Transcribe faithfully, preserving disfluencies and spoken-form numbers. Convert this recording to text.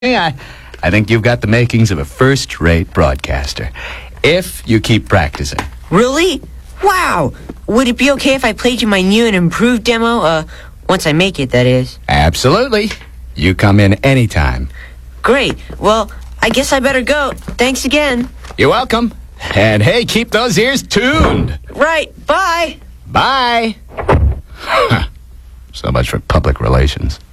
I, I think you've got the makings of a first-rate broadcaster, if you keep practicing. Really? Wow! Would it be okay if I played you my new and improved demo, uh, once I make it, that is? Absolutely. You come in anytime. Great. Well, I guess I better go. Thanks again. You're welcome. And hey, keep those ears tuned. Right. Bye. Bye. So much for public relations.